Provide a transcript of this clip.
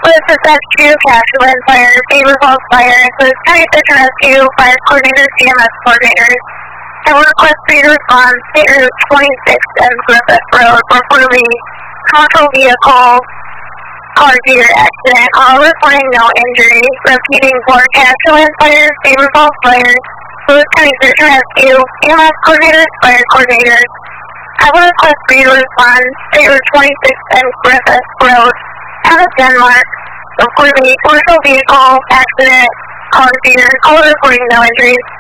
This is SQ Cashman Fire, Beaver Falls Fire. This is County Search and Rescue, Fire Coordinators, CMS Coordinators. I will request for you to respond to Route 26 and Griffith Road, reportedly commercial vehicle car gear accident. All reporting no injuries. Repeating for Cashman Fire, Beaver Falls Fire. This is County Search and Rescue, CMS Coordinators, Fire Coordinators. I will request for you to respond to Route 26 and Griffith Road out of Denmark. Reportedly commercial vehicle accident, car gear, all reporting no injuries.